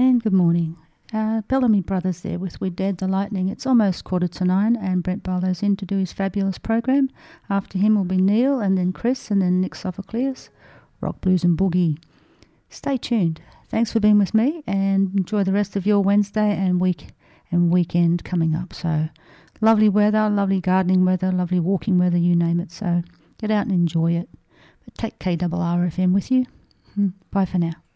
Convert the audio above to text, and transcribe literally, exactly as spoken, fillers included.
And good morning. Uh, Bellamy Brothers there with We Dared the Lightning. It's almost quarter to nine and Brent Barlow's in to do his fabulous program. After him will be Neil and then Chris and then Nick Sophocles, Rock, Blues and Boogie. Stay tuned. Thanks for being with me and enjoy the rest of your Wednesday and week and weekend coming up. So lovely weather, lovely gardening weather, lovely walking weather, you name it. So get out and enjoy it. But take K R R F M with you. Bye for now.